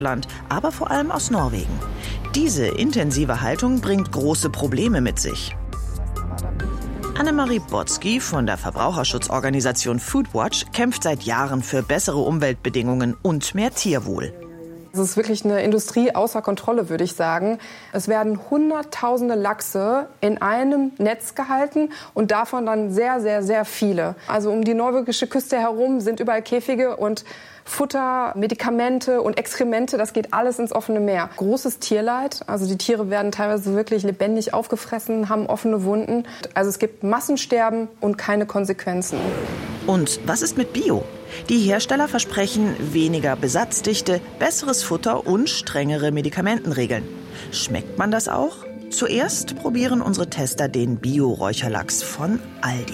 aber vor allem aus Norwegen. Diese intensive Haltung bringt große Probleme mit sich. Annemarie Botzky von der Verbraucherschutzorganisation Foodwatch kämpft seit Jahren für bessere Umweltbedingungen und mehr Tierwohl. Es ist wirklich eine Industrie außer Kontrolle, würde ich sagen. Es werden hunderttausende Lachse in einem Netz gehalten und davon dann sehr, sehr, sehr viele. Also um die norwegische Küste herum sind überall Käfige und Futter, Medikamente und Exkremente, das geht alles ins offene Meer. Großes Tierleid, also die Tiere werden teilweise wirklich lebendig aufgefressen, haben offene Wunden. Also es gibt Massensterben und keine Konsequenzen. Und was ist mit Bio? Die Hersteller versprechen weniger Besatzdichte, besseres Futter und strengere Medikamentenregeln. Schmeckt man das auch? Zuerst probieren unsere Tester den Bio-Räucherlachs von Aldi.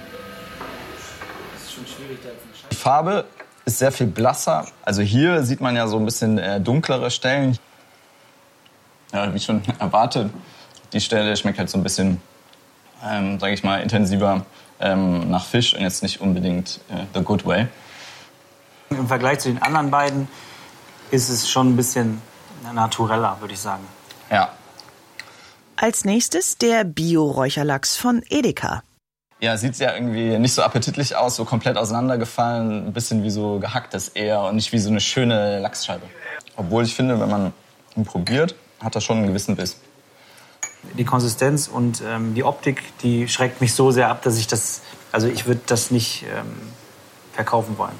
Die Farbe ist sehr viel blasser. Also hier sieht man ja so ein bisschen dunklere Stellen. Ja, wie schon erwartet, die Stelle schmeckt halt so ein bisschen, sage ich mal, intensiver nach Fisch und jetzt nicht unbedingt the good way. Im Vergleich zu den anderen beiden ist es schon ein bisschen natureller, würde ich sagen. Ja. Als nächstes der Bio-Räucherlachs von Edeka. Ja, sieht ja irgendwie nicht so appetitlich aus, so komplett auseinandergefallen, ein bisschen wie so gehacktes eher und nicht wie so eine schöne Lachsscheibe. Obwohl ich finde, wenn man ihn probiert, hat er schon einen gewissen Biss. Die Konsistenz und die Optik, die schreckt mich so sehr ab, dass ich würde das nicht verkaufen wollen.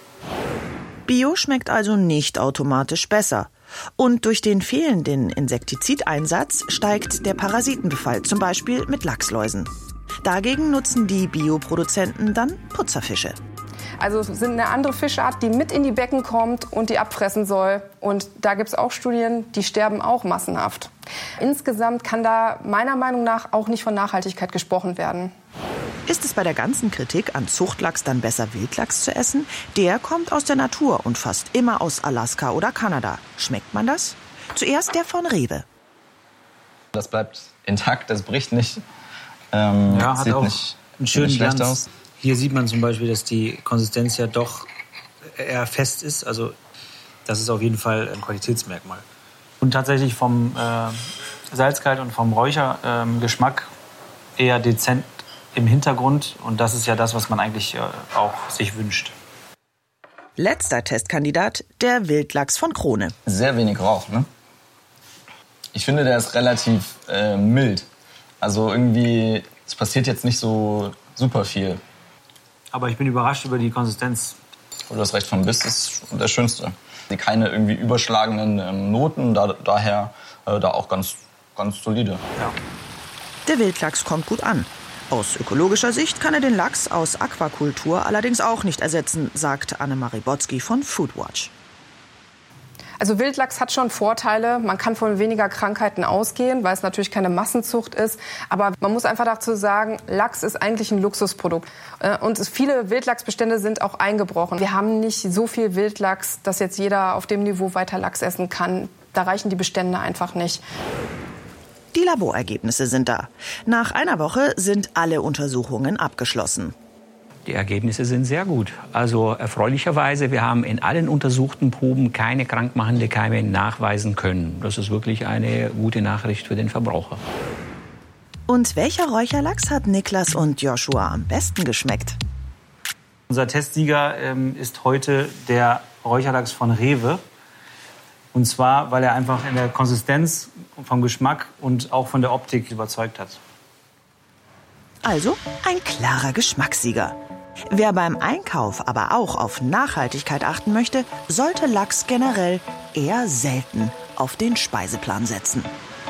Bio schmeckt also nicht automatisch besser. Und durch den fehlenden Insektizideinsatz steigt der Parasitenbefall, zum Beispiel mit Lachsläusen. Dagegen nutzen die Bioproduzenten dann Putzerfische. Also es sind eine andere Fischart, die mit in die Becken kommt und die abfressen soll. Und da gibt es auch Studien, die sterben auch massenhaft. Insgesamt kann da meiner Meinung nach auch nicht von Nachhaltigkeit gesprochen werden. Ist es bei der ganzen Kritik an Zuchtlachs dann besser, Wildlachs zu essen? Der kommt aus der Natur und fast immer aus Alaska oder Kanada. Schmeckt man das? Zuerst der von Rewe. Das bleibt intakt, das bricht nicht. Hat sieht auch nicht, einen schönen schlecht Glanz. aus. Hier sieht man zum Beispiel, dass die Konsistenz ja doch eher fest ist. Also das ist auf jeden Fall ein Qualitätsmerkmal. Und tatsächlich vom Salzgehalt und vom Räuchergeschmack eher dezent im Hintergrund. Und das ist ja das, was man eigentlich auch sich wünscht. Letzter Testkandidat, der Wildlachs von Krone. Sehr wenig Rauch, ne? Ich finde, der ist relativ mild. Also irgendwie, es passiert jetzt nicht so super viel. Aber ich bin überrascht über die Konsistenz. Du hast recht, vom Biss ist der schönste. Keine irgendwie überschlagenden Noten, daher da auch ganz solide. Ja. Der Wildlachs kommt gut an. Aus ökologischer Sicht kann er den Lachs aus Aquakultur allerdings auch nicht ersetzen, sagt Annemarie Botzky von Foodwatch. Also Wildlachs hat schon Vorteile. Man kann von weniger Krankheiten ausgehen, weil es natürlich keine Massenzucht ist. Aber man muss einfach dazu sagen, Lachs ist eigentlich ein Luxusprodukt. Und viele Wildlachsbestände sind auch eingebrochen. Wir haben nicht so viel Wildlachs, dass jetzt jeder auf dem Niveau weiter Lachs essen kann. Da reichen die Bestände einfach nicht. Die Laborergebnisse sind da. Nach einer Woche sind alle Untersuchungen abgeschlossen. Die Ergebnisse sind sehr gut. Also erfreulicherweise, wir haben in allen untersuchten Proben keine krankmachende Keime nachweisen können. Das ist wirklich eine gute Nachricht für den Verbraucher. Und welcher Räucherlachs hat Niklas und Joshua am besten geschmeckt? Unser Testsieger ist heute der Räucherlachs von Rewe. Und zwar, weil er einfach in der Konsistenz, vom Geschmack und auch von der Optik überzeugt hat. Also ein klarer Geschmackssieger. Wer beim Einkauf aber auch auf Nachhaltigkeit achten möchte, sollte Lachs generell eher selten auf den Speiseplan setzen.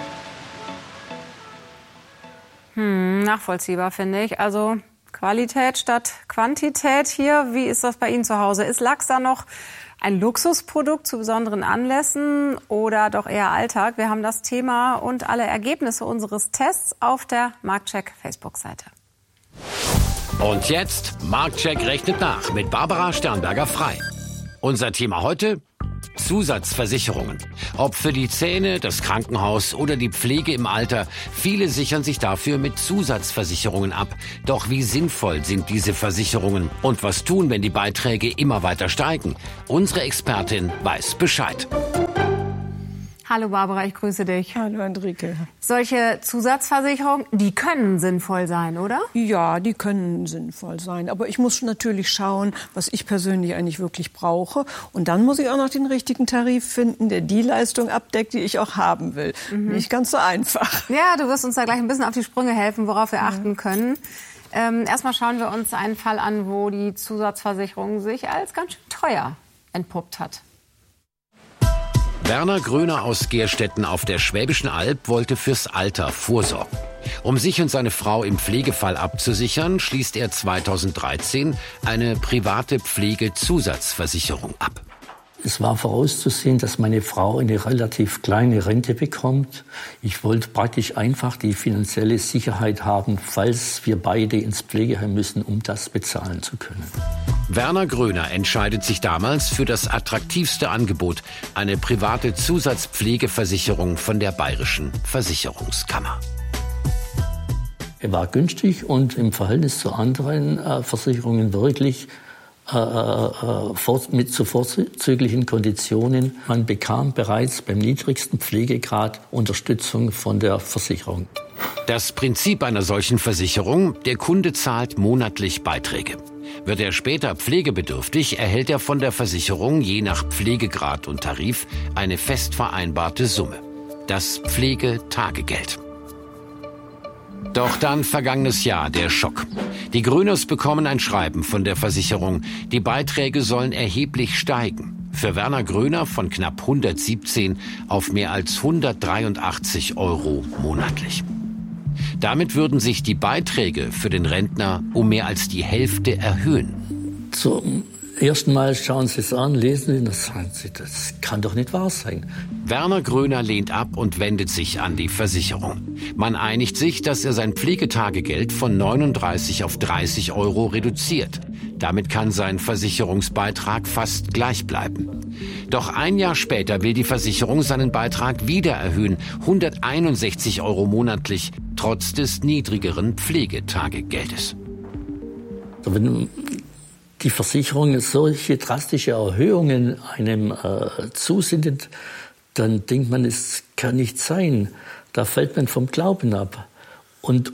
Nachvollziehbar, finde ich. Also Qualität statt Quantität hier. Wie ist das bei Ihnen zu Hause? Ist Lachs da noch ein Luxusprodukt zu besonderen Anlässen oder doch eher Alltag? Wir haben das Thema und alle Ergebnisse unseres Tests auf der Marktcheck Facebook-Seite. Und jetzt, Marktcheck rechnet nach mit Barbara Sternberger-Frei. Unser Thema heute: Zusatzversicherungen. Ob für die Zähne, das Krankenhaus oder die Pflege im Alter, viele sichern sich dafür mit Zusatzversicherungen ab. Doch wie sinnvoll sind diese Versicherungen? Und was tun, wenn die Beiträge immer weiter steigen? Unsere Expertin weiß Bescheid. Hallo Barbara, ich grüße dich. Hallo Enrique. Solche Zusatzversicherungen, die können sinnvoll sein, oder? Ja, die können sinnvoll sein. Aber ich muss natürlich schauen, was ich persönlich eigentlich wirklich brauche. Und dann muss ich auch noch den richtigen Tarif finden, der die Leistung abdeckt, die ich auch haben will. Nicht ganz so einfach. Ja, du wirst uns da gleich ein bisschen auf die Sprünge helfen, worauf wir achten können. Erstmal schauen wir uns einen Fall an, wo die Zusatzversicherung sich als ganz schön teuer entpuppt hat. Werner Gröner aus Gerstetten auf der Schwäbischen Alb wollte fürs Alter vorsorgen. Um sich und seine Frau im Pflegefall abzusichern, schließt er 2013 eine private Pflegezusatzversicherung ab. Es war vorauszusehen, dass meine Frau eine relativ kleine Rente bekommt. Ich wollte praktisch einfach die finanzielle Sicherheit haben, falls wir beide ins Pflegeheim müssen, um das bezahlen zu können. Werner Gröner entscheidet sich damals für das attraktivste Angebot, eine private Zusatzpflegeversicherung von der Bayerischen Versicherungskammer. Er war günstig und im Verhältnis zu anderen Versicherungen wirklich mit zu vorzüglichen Konditionen. Man bekam bereits beim niedrigsten Pflegegrad Unterstützung von der Versicherung. Das Prinzip einer solchen Versicherung: der Kunde zahlt monatlich Beiträge. Wird er später pflegebedürftig, erhält er von der Versicherung je nach Pflegegrad und Tarif eine fest vereinbarte Summe. Das Pflegetagegeld. Doch dann vergangenes Jahr der Schock. Die Gröners bekommen ein Schreiben von der Versicherung. Die Beiträge sollen erheblich steigen. Für Werner Gröner von knapp 117 auf mehr als 183 € monatlich. Damit würden sich die Beiträge für den Rentner um mehr als die Hälfte erhöhen. Zum ersten Mal schauen Sie es an, lesen Sie, das sagen Sie, das kann doch nicht wahr sein. Werner Gröner lehnt ab und wendet sich an die Versicherung. Man einigt sich, dass er sein Pflegetagegeld von 39 auf 30 € reduziert. Damit kann sein Versicherungsbeitrag fast gleich bleiben. Doch ein Jahr später will die Versicherung seinen Beitrag wieder erhöhen, 161 € monatlich, trotz des niedrigeren Pflegetagegeldes. Wenn die Versicherung solche drastische Erhöhungen einem zusendet, dann denkt man, es kann nicht sein. Da fällt man vom Glauben ab. Und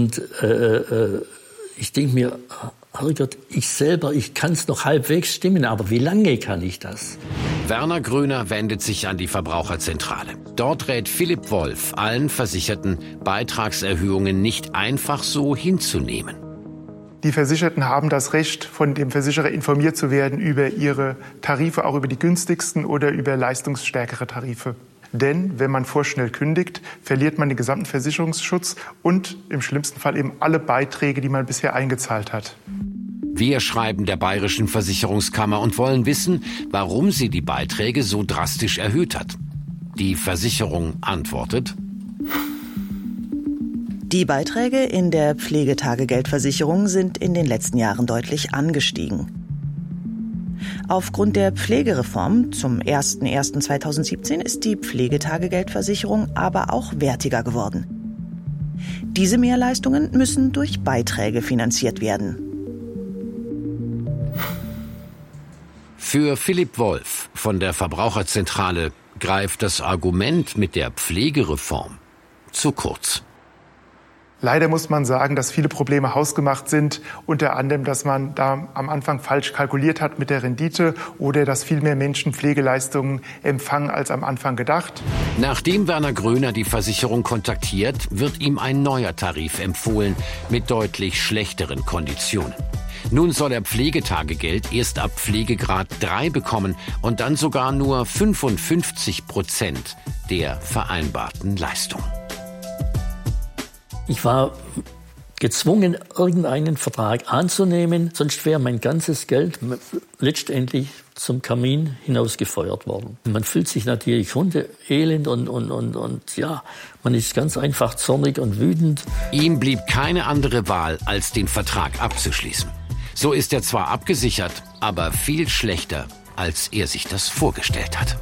ich denke mir, Herrgott, ich kann es noch halbwegs stimmen, aber wie lange kann ich das? Werner Gröner wendet sich an die Verbraucherzentrale. Dort rät Philipp Wolf allen Versicherten, Beitragserhöhungen nicht einfach so hinzunehmen. Die Versicherten haben das Recht, von dem Versicherer informiert zu werden über ihre Tarife, auch über die günstigsten oder über leistungsstärkere Tarife. Denn wenn man vorschnell kündigt, verliert man den gesamten Versicherungsschutz und im schlimmsten Fall eben alle Beiträge, die man bisher eingezahlt hat. Wir schreiben der Bayerischen Versicherungskammer und wollen wissen, warum sie die Beiträge so drastisch erhöht hat. Die Versicherung antwortet: Die Beiträge in der Pflegetagegeldversicherung sind in den letzten Jahren deutlich angestiegen. Aufgrund der Pflegereform zum 01.01.2017 ist die Pflegetagegeldversicherung aber auch wertiger geworden. Diese Mehrleistungen müssen durch Beiträge finanziert werden. Für Philipp Wolf von der Verbraucherzentrale greift das Argument mit der Pflegereform zu kurz. Leider muss man sagen, dass viele Probleme hausgemacht sind, unter anderem, dass man da am Anfang falsch kalkuliert hat mit der Rendite oder dass viel mehr Menschen Pflegeleistungen empfangen als am Anfang gedacht. Nachdem Werner Gröner die Versicherung kontaktiert, wird ihm ein neuer Tarif empfohlen mit deutlich schlechteren Konditionen. Nun soll er Pflegetagegeld erst ab Pflegegrad 3 bekommen und dann sogar nur 55% der vereinbarten Leistung. Ich war gezwungen, irgendeinen Vertrag anzunehmen, sonst wäre mein ganzes Geld letztendlich zum Kamin hinausgefeuert worden. Man fühlt sich natürlich hundeelend und ja, man ist ganz einfach zornig und wütend. Ihm blieb keine andere Wahl, als den Vertrag abzuschließen. So ist er zwar abgesichert, aber viel schlechter als er sich das vorgestellt hat.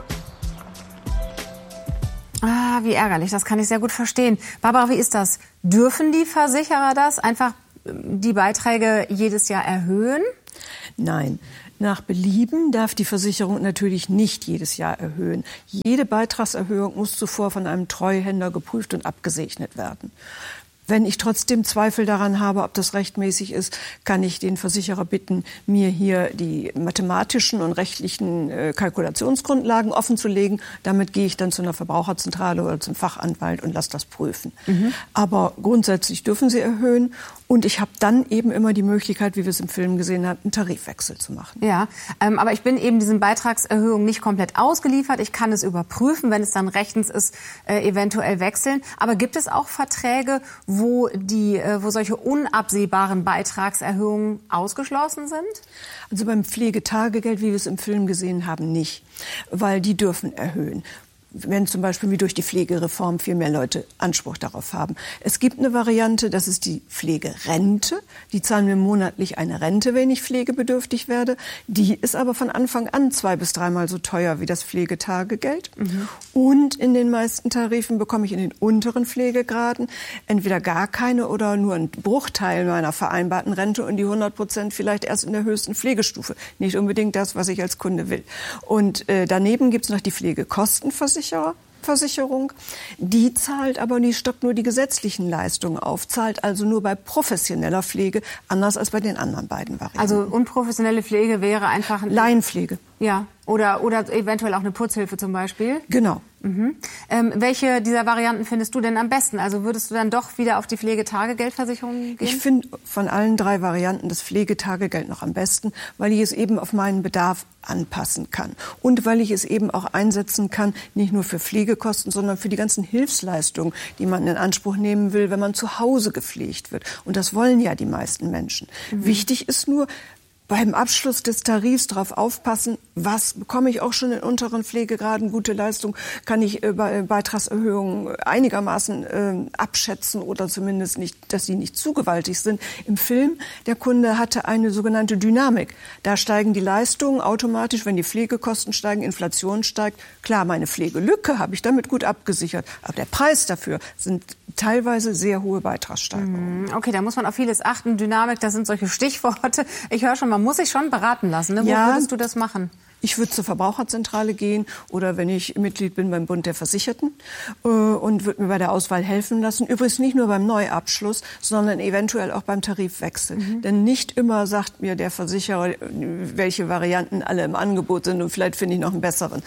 Ah, wie ärgerlich, das kann ich sehr gut verstehen. Barbara, wie ist das? Dürfen die Versicherer das einfach die Beiträge jedes Jahr erhöhen? Nein. Nach Belieben darf die Versicherung natürlich nicht jedes Jahr erhöhen. Jede Beitragserhöhung muss zuvor von einem Treuhänder geprüft und abgesegnet werden. Wenn ich trotzdem Zweifel daran habe, ob das rechtmäßig ist, kann ich den Versicherer bitten, mir hier die mathematischen und rechtlichen Kalkulationsgrundlagen offenzulegen. Damit gehe ich dann zu einer Verbraucherzentrale oder zum Fachanwalt und lasse das prüfen. Aber grundsätzlich dürfen sie erhöhen. Und ich habe dann eben immer die Möglichkeit, wie wir es im Film gesehen haben, einen Tarifwechsel zu machen. Ja, aber ich bin eben diesen Beitragserhöhungen nicht komplett ausgeliefert. Ich kann es überprüfen, wenn es dann rechtens ist, eventuell wechseln. Aber gibt es auch Verträge, wo solche unabsehbaren Beitragserhöhungen ausgeschlossen sind? Also beim Pflegetagegeld, wie wir es im Film gesehen haben, nicht, weil die dürfen erhöhen. Wenn zum Beispiel wie durch die Pflegereform viel mehr Leute Anspruch darauf haben. Es gibt eine Variante, das ist die Pflegerente. Die zahlen mir monatlich eine Rente, wenn ich pflegebedürftig werde. Die ist aber von Anfang an 2- bis 3-mal so teuer wie das Pflegetagegeld. Und in den meisten Tarifen bekomme ich in den unteren Pflegegraden entweder gar keine oder nur einen Bruchteil meiner vereinbarten Rente und die 100% vielleicht erst in der höchsten Pflegestufe. Nicht unbedingt das, was ich als Kunde will. Und daneben gibt es noch die Pflegekostenversicherung. Die zahlt aber, die stockt nur die gesetzlichen Leistungen auf, zahlt also nur bei professioneller Pflege, anders als bei den anderen beiden Varianten. Also unprofessionelle Pflege wäre einfach Laienpflege. Ja, oder eventuell auch eine Putzhilfe zum Beispiel. Genau. Welche dieser Varianten findest du denn am besten? Also würdest du dann doch wieder auf die Pflegetagegeldversicherung gehen? Ich finde von allen 3 Varianten das Pflegetagegeld noch am besten, weil ich es eben auf meinen Bedarf anpassen kann. Und weil ich es eben auch einsetzen kann, nicht nur für Pflegekosten, sondern für die ganzen Hilfsleistungen, die man in Anspruch nehmen will, wenn man zu Hause gepflegt wird. Und das wollen ja die meisten Menschen. Wichtig ist nur, beim Abschluss des Tarifs darauf aufpassen, was bekomme ich auch schon in unteren Pflegegraden, gute Leistung, kann ich bei Beitragserhöhungen einigermaßen abschätzen oder zumindest nicht, dass sie nicht zu gewaltig sind. Im Film, der Kunde hatte eine sogenannte Dynamik. Da steigen die Leistungen automatisch, wenn die Pflegekosten steigen, Inflation steigt. Klar, meine Pflegelücke habe ich damit gut abgesichert, aber der Preis dafür sind teilweise sehr hohe Beitragssteigerungen. Okay, da muss man auf vieles achten. Dynamik, das sind solche Stichworte. Ich höre schon, man muss sich schon beraten lassen. Ne? Wo würdest du das machen? Ich würde zur Verbraucherzentrale gehen oder wenn ich Mitglied bin beim Bund der Versicherten und würde mir bei der Auswahl helfen lassen. Übrigens nicht nur beim Neuabschluss, sondern eventuell auch beim Tarifwechsel. Denn nicht immer sagt mir der Versicherer, welche Varianten alle im Angebot sind und vielleicht finde ich noch einen besseren.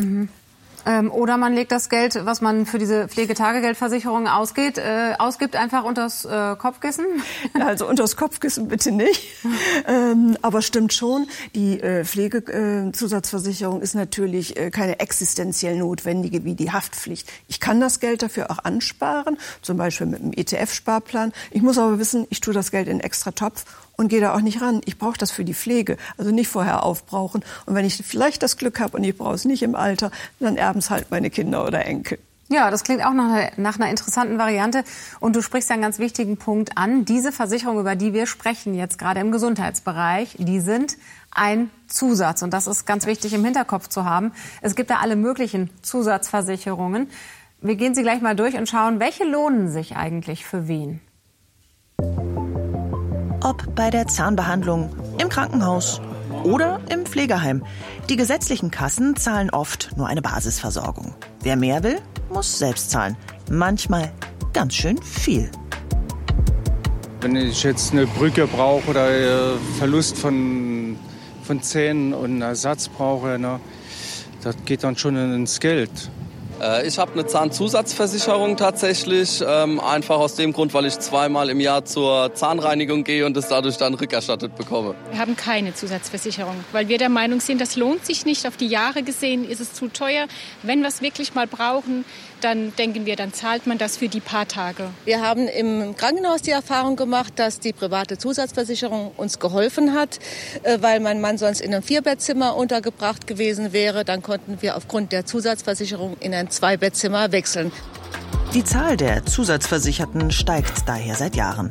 Oder man legt das Geld, was man für diese Pflegetagegeldversicherung ausgibt, einfach unters Kopfkissen? Also unters Kopfkissen bitte nicht. Aber stimmt schon, die Pflegezusatzversicherung ist natürlich keine existenziell notwendige wie die Haftpflicht. Ich kann das Geld dafür auch ansparen, zum Beispiel mit einem ETF-Sparplan. Ich muss aber wissen, ich tue das Geld in einen extra Topf und gehe da auch nicht ran. Ich brauche das für die Pflege, also nicht vorher aufbrauchen. Und wenn ich vielleicht das Glück habe und ich brauche es nicht im Alter, dann erben es halt meine Kinder oder Enkel. Ja, das klingt auch nach einer interessanten Variante. Und du sprichst ja einen ganz wichtigen Punkt an. Diese Versicherungen, über die wir sprechen jetzt gerade im Gesundheitsbereich, die sind ein Zusatz. Und das ist ganz wichtig im Hinterkopf zu haben. Es gibt da alle möglichen Zusatzversicherungen. Wir gehen sie gleich mal durch und schauen, welche lohnen sich eigentlich für wen. Ob bei der Zahnbehandlung, im Krankenhaus oder im Pflegeheim. Die gesetzlichen Kassen zahlen oft nur eine Basisversorgung. Wer mehr will, muss selbst zahlen. Manchmal ganz schön viel. Wenn ich jetzt eine Brücke brauche oder Verlust von Zähnen und einen Ersatz brauche, das geht dann schon ins Geld. Ich habe eine Zahnzusatzversicherung tatsächlich, einfach aus dem Grund, weil ich 2-mal im Jahr zur Zahnreinigung gehe und es dadurch dann rückerstattet bekomme. Wir haben keine Zusatzversicherung, weil wir der Meinung sind, das lohnt sich nicht. Auf die Jahre gesehen ist es zu teuer. Wenn wir es wirklich mal brauchen, dann denken wir, dann zahlt man das für die paar Tage. Wir haben im Krankenhaus die Erfahrung gemacht, dass die private Zusatzversicherung uns geholfen hat, weil mein Mann sonst in einem 4-Bettzimmer untergebracht gewesen wäre. Dann konnten wir aufgrund der Zusatzversicherung in ein 2-Bettzimmer wechseln. Die Zahl der Zusatzversicherten steigt daher seit Jahren.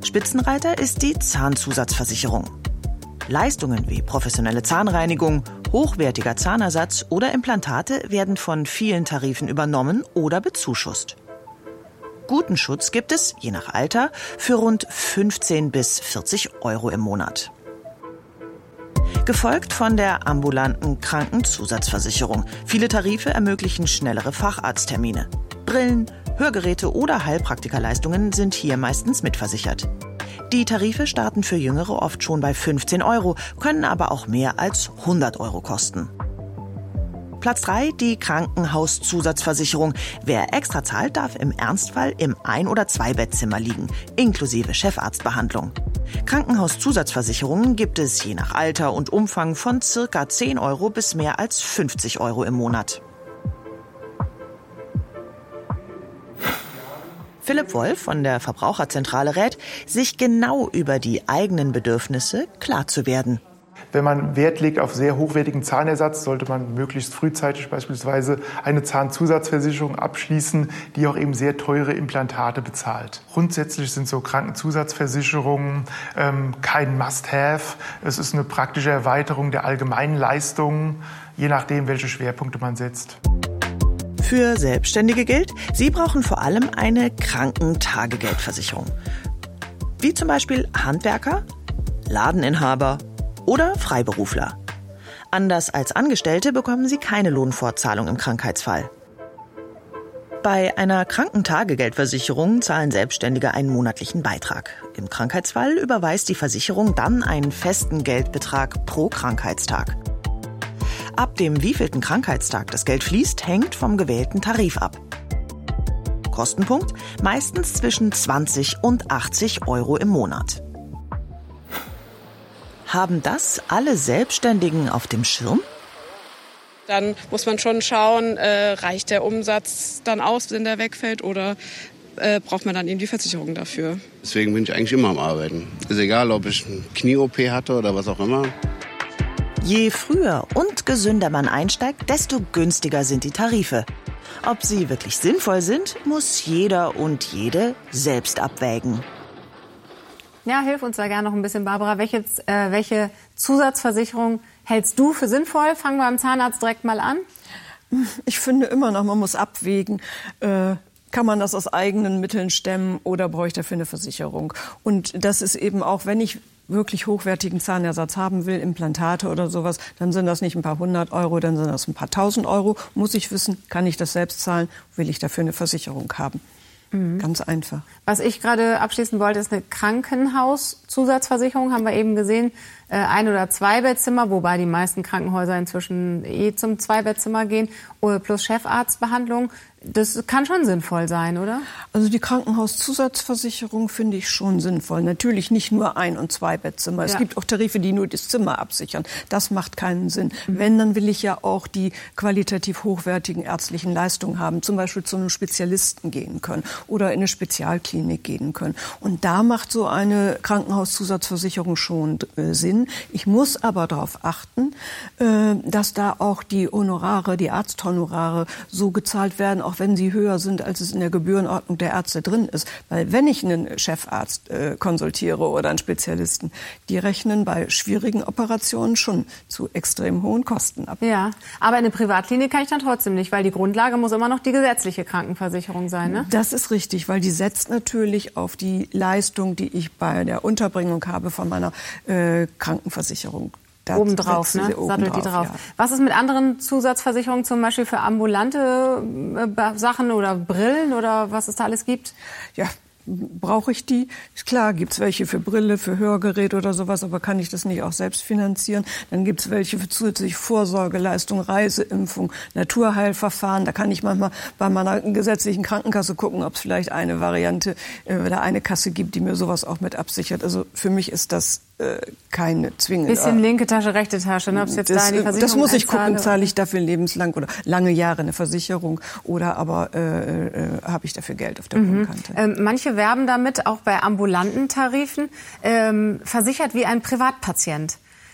Spitzenreiter ist die Zahnzusatzversicherung. Leistungen wie professionelle Zahnreinigung, Hochwertiger Zahnersatz oder Implantate werden von vielen Tarifen übernommen oder bezuschusst. Guten Schutz gibt es, je nach Alter, für rund 15 bis 40 € im Monat. Gefolgt von der ambulanten Krankenzusatzversicherung. Viele Tarife ermöglichen schnellere Facharzttermine. Brillen, Hörgeräte oder Heilpraktikerleistungen sind hier meistens mitversichert. Die Tarife starten für Jüngere oft schon bei 15 €, können aber auch mehr als 100 € kosten. Platz 3, die Krankenhauszusatzversicherung. Wer extra zahlt, darf im Ernstfall im Ein- oder Zwei-Bettzimmer liegen, inklusive Chefarztbehandlung. Krankenhauszusatzversicherungen gibt es je nach Alter und Umfang von ca. 10 € bis mehr als 50 € im Monat. Philipp Wolf von der Verbraucherzentrale rät, sich genau über die eigenen Bedürfnisse klar zu werden. Wenn man Wert legt auf sehr hochwertigen Zahnersatz, sollte man möglichst frühzeitig beispielsweise eine Zahnzusatzversicherung abschließen, die auch eben sehr teure Implantate bezahlt. Grundsätzlich sind so Krankenzusatzversicherungen kein Must-have. Es ist eine praktische Erweiterung der allgemeinen Leistungen, je nachdem, welche Schwerpunkte man setzt. Für Selbstständige gilt, sie brauchen vor allem eine Krankentagegeldversicherung. Wie zum Beispiel Handwerker, Ladeninhaber oder Freiberufler. Anders als Angestellte bekommen sie keine Lohnfortzahlung im Krankheitsfall. Bei einer Krankentagegeldversicherung zahlen Selbstständige einen monatlichen Beitrag. Im Krankheitsfall überweist die Versicherung dann einen festen Geldbetrag pro Krankheitstag. Ab dem wievielten Krankheitstag das Geld fließt, hängt vom gewählten Tarif ab. Kostenpunkt meistens zwischen 20 und 80 € im Monat. Haben das alle Selbstständigen auf dem Schirm? Dann muss man schon schauen, reicht der Umsatz dann aus, wenn der wegfällt, oder braucht man dann eben die Versicherung dafür? Deswegen bin ich eigentlich immer am Arbeiten. Ist egal, ob ich eine Knie-OP hatte oder was auch immer. Je früher und gesünder man einsteigt, desto günstiger sind die Tarife. Ob sie wirklich sinnvoll sind, muss jeder und jede selbst abwägen. Ja, hilf uns da gerne noch ein bisschen, Barbara. Welche Zusatzversicherung hältst du für sinnvoll? Fangen wir beim Zahnarzt direkt mal an. Ich finde immer noch, man muss abwägen. Kann man das aus eigenen Mitteln stemmen oder brauche ich dafür eine Versicherung? Und das ist eben auch, wenn ich wirklich hochwertigen Zahnersatz haben will, Implantate oder sowas, dann sind das nicht ein paar 100 €, dann sind das ein paar 1000 €. Muss ich wissen, kann ich das selbst zahlen? Will ich dafür eine Versicherung haben? Ganz einfach. Was ich gerade abschließen wollte, ist eine Krankenhauszusatzversicherung. Haben wir eben gesehen, Ein- oder Zwei-Bettzimmer, wobei die meisten Krankenhäuser inzwischen zum Zwei-Bettzimmer gehen, plus Chefarztbehandlung. Das kann schon sinnvoll sein, oder? Also die Krankenhauszusatzversicherung finde ich schon sinnvoll. Natürlich nicht nur Ein- und Zwei-Bettzimmer. Es gibt auch Tarife, die nur das Zimmer absichern. Das macht keinen Sinn. Wenn, dann will ich ja auch die qualitativ hochwertigen ärztlichen Leistungen haben. Zum Beispiel zu einem Spezialisten gehen können oder in eine Spezialklinik gehen können. Und da macht so eine Krankenhauszusatzversicherung schon Sinn. Ich muss aber darauf achten, dass da auch die Honorare, die Arzthonorare so gezahlt werden, auch wenn sie höher sind, als es in der Gebührenordnung der Ärzte drin ist. Weil wenn ich einen Chefarzt konsultiere oder einen Spezialisten, die rechnen bei schwierigen Operationen schon zu extrem hohen Kosten ab. Ja, aber in eine Privatklinik kann ich dann trotzdem nicht, weil die Grundlage muss immer noch die gesetzliche Krankenversicherung sein, ne? Das ist richtig, weil die setzt natürlich auf die Leistung, die ich bei der Unterbringung habe von meiner Krankenversicherung. Obendrauf, ne? Sattelt die drauf. Ja. Was ist mit anderen Zusatzversicherungen, zum Beispiel für ambulante Sachen oder Brillen oder was es da alles gibt? Ja, brauche ich die? Klar, gibt's welche für Brille, für Hörgerät oder sowas, aber kann ich das nicht auch selbst finanzieren? Dann gibt's welche für zusätzliche Vorsorgeleistung, Reiseimpfung, Naturheilverfahren. Da kann ich manchmal bei meiner gesetzlichen Krankenkasse gucken, ob es vielleicht eine Variante oder eine Kasse gibt, die mir sowas auch mit absichert. Also für mich ist das keine zwingende. Bisschen linke Tasche, rechte Tasche, ne? Ob's jetzt da in die Versicherung das muss ich gucken, zahle ich dafür lebenslang oder lange Jahre eine Versicherung oder aber habe ich dafür Geld auf der Grundkante. Manche werben damit, auch bei ambulanten Tarifen, versichert wie ein Privatpatient.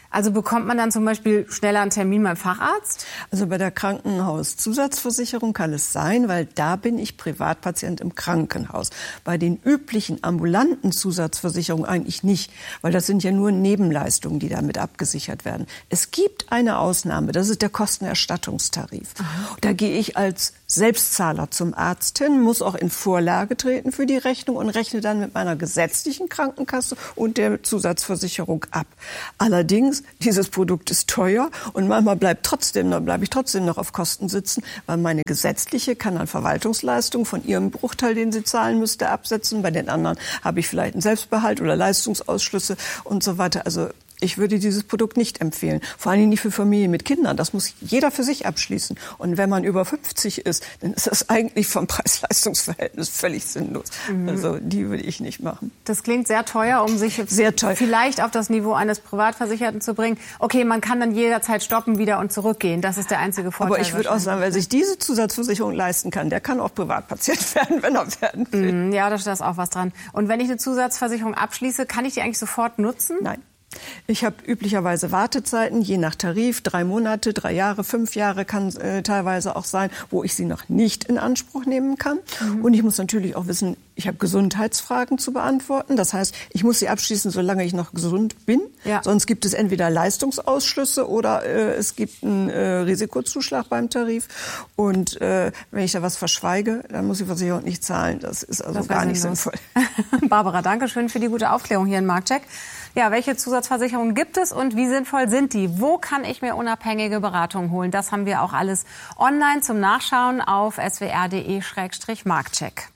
Also bekommt man dann zum Beispiel schneller einen Termin beim Facharzt? Also bei der Krankenhauszusatzversicherung kann es sein, weil da bin ich Privatpatient im Krankenhaus. Bei den üblichen ambulanten Zusatzversicherungen eigentlich nicht, weil das sind ja nur Nebenleistungen, die damit abgesichert werden. Es gibt eine Ausnahme, das ist der Kostenerstattungstarif. Da gehe ich als Selbstzahler zum Arzt hin, muss auch in Vorlage treten für die Rechnung und rechne dann mit meiner gesetzlichen Krankenkasse und der Zusatzversicherung ab. Allerdings, dieses Produkt ist teuer und manchmal bleibe ich trotzdem noch auf Kosten sitzen, weil meine gesetzliche kann an Verwaltungsleistungen von ihrem Bruchteil, den sie zahlen müsste, absetzen. Bei den anderen habe ich vielleicht einen Selbstbehalt oder Leistungsausschlüsse und so weiter. Also ich würde dieses Produkt nicht empfehlen. Vor allem nicht für Familien mit Kindern. Das muss jeder für sich abschließen. Und wenn man über 50 ist, dann ist das eigentlich vom Preis-Leistungs-Verhältnis völlig sinnlos. Also die würde ich nicht machen. Das klingt sehr teuer, um sich vielleicht auf das Niveau eines Privatversicherten zu bringen. Okay, man kann dann jederzeit stoppen wieder und zurückgehen. Das ist der einzige Vorteil. Aber ich würde auch sagen, wer sich diese Zusatzversicherung leisten kann, der kann auch Privatpatient werden, wenn er werden will. Ja, da ist auch was dran. Und wenn ich eine Zusatzversicherung abschließe, kann ich die eigentlich sofort nutzen? Nein. Ich habe üblicherweise Wartezeiten, je nach Tarif, 3 Monate, 3 Jahre, 5 Jahre kann teilweise auch sein, wo ich sie noch nicht in Anspruch nehmen kann. Und ich muss natürlich auch wissen, ich habe Gesundheitsfragen zu beantworten. Das heißt, ich muss sie abschließen, solange ich noch gesund bin. Ja. Sonst gibt es entweder Leistungsausschlüsse oder es gibt einen Risikozuschlag beim Tarif. Und wenn ich da was verschweige, dann muss die Versicherung nicht zahlen. Das ist also gar nicht sinnvoll. Barbara, danke schön für die gute Aufklärung hier in Marktcheck. Ja, welche Zusatzversicherungen gibt es und wie sinnvoll sind die? Wo kann ich mir unabhängige Beratung holen? Das haben wir auch alles online zum Nachschauen auf swr.de/Marktcheck.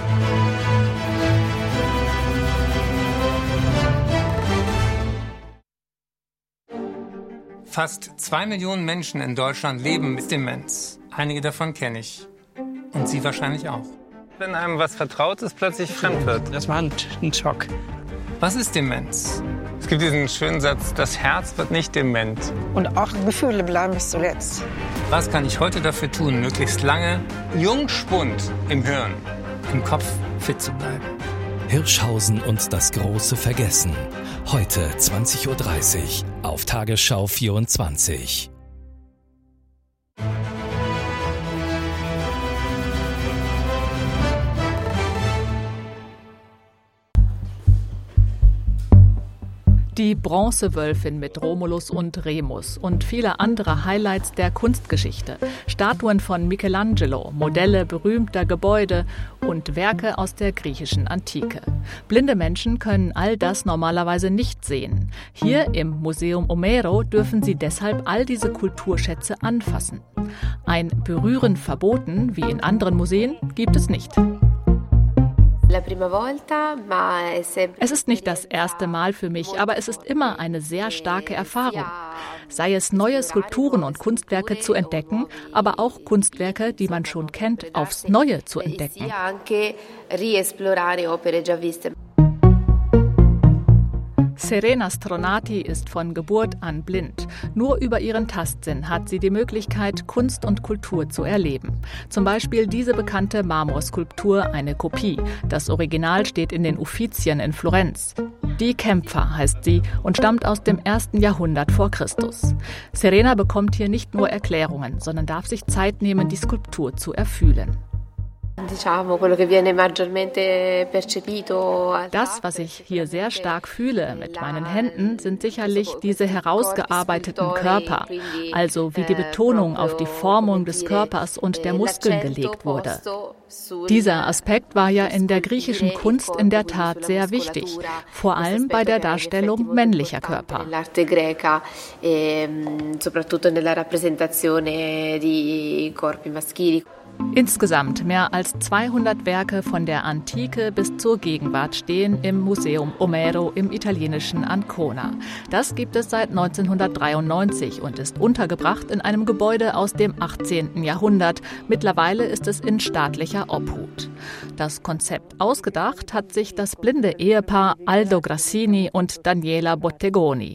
Fast 2 Millionen Menschen in Deutschland leben mit Demenz. Einige davon kenne ich. Und Sie wahrscheinlich auch. Wenn einem was Vertrautes plötzlich fremd wird. Das war ein Schock. Was ist Demenz? Es gibt diesen schönen Satz, das Herz wird nicht dement. Und auch Gefühle bleiben bis zuletzt. Was kann ich heute dafür tun, möglichst lange Jungspund im Hirn, im Kopf fit zu bleiben? Hirschhausen und das große Vergessen. Heute 20:30 Uhr auf Tagesschau 24. Die Bronzewölfin mit Romulus und Remus und viele andere Highlights der Kunstgeschichte. Statuen von Michelangelo, Modelle berühmter Gebäude und Werke aus der griechischen Antike. Blinde Menschen können all das normalerweise nicht sehen. Hier im Museum Omero dürfen sie deshalb all diese Kulturschätze anfassen. Ein Berühren verboten, wie in anderen Museen, gibt es nicht. Es ist nicht das erste Mal für mich, aber es ist immer eine sehr starke Erfahrung. Sei es neue Skulpturen und Kunstwerke zu entdecken, aber auch Kunstwerke, die man schon kennt, aufs Neue zu entdecken. Serena Stronati ist von Geburt an blind. Nur über ihren Tastsinn hat sie die Möglichkeit, Kunst und Kultur zu erleben. Zum Beispiel diese bekannte Marmorskulptur, eine Kopie. Das Original steht in den Uffizien in Florenz. Die Kämpfer heißt sie und stammt aus dem 1. Jahrhundert vor Christus. Serena bekommt hier nicht nur Erklärungen, sondern darf sich Zeit nehmen, die Skulptur zu erfühlen. Das, was ich hier sehr stark fühle mit meinen Händen, sind sicherlich diese herausgearbeiteten Körper, also wie die Betonung auf die Formung des Körpers und der Muskeln gelegt wurde. Dieser Aspekt war ja in der griechischen Kunst in der Tat sehr wichtig, vor allem bei der Darstellung männlicher Körper. Insgesamt mehr als 200 Werke von der Antike bis zur Gegenwart stehen im Museum Omero im italienischen Ancona. Das gibt es seit 1993 und ist untergebracht in einem Gebäude aus dem 18. Jahrhundert. Mittlerweile ist es in staatlicher Obhut. Das Konzept ausgedacht hat sich das blinde Ehepaar Aldo Grassini und Daniela Bottegoni.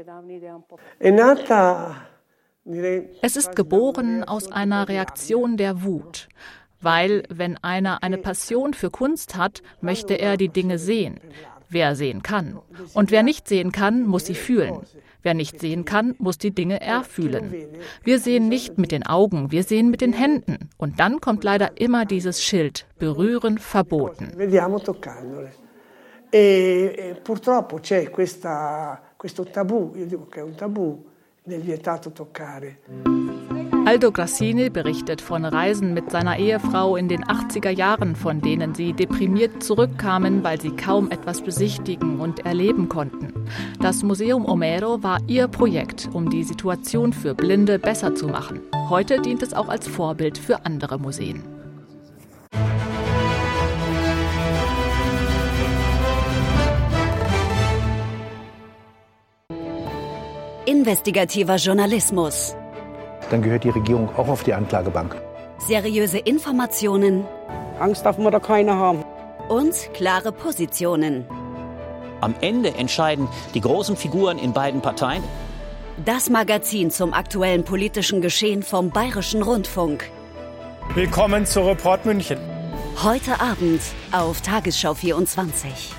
Es ist geboren aus einer Reaktion der Wut, weil, wenn einer eine Passion für Kunst hat, möchte er die Dinge sehen. Wer sehen kann. Und wer nicht sehen kann, muss sie fühlen. Wer nicht sehen kann, muss die Dinge erfühlen. Wir sehen nicht mit den Augen, wir sehen mit den Händen. Und dann kommt leider immer dieses Schild, berühren verboten. Vediamo toccandole. E purtroppo c'è questo tabù, io dico che è un tabù, nel vietato toccare. Aldo Grassini berichtet von Reisen mit seiner Ehefrau in den 80er Jahren, von denen sie deprimiert zurückkamen, weil sie kaum etwas besichtigen und erleben konnten. Das Museum Omero war ihr Projekt, um die Situation für Blinde besser zu machen. Heute dient es auch als Vorbild für andere Museen. Investigativer Journalismus. Dann gehört die Regierung auch auf die Anklagebank. Seriöse Informationen. Angst darf man da keine haben. Und klare Positionen. Am Ende entscheiden die großen Figuren in beiden Parteien. Das Magazin zum aktuellen politischen Geschehen vom Bayerischen Rundfunk. Willkommen zu Report München. Heute Abend auf Tagesschau 24.